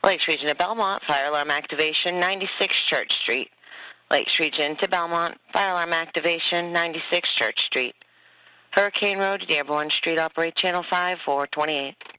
Lakes Region to Belmont, fire alarm activation, 96 Church Street. Lakes Region to Belmont, fire alarm activation, 96 Church Street. Hurricane Road to Dearborn Street, operate Channel 5 428.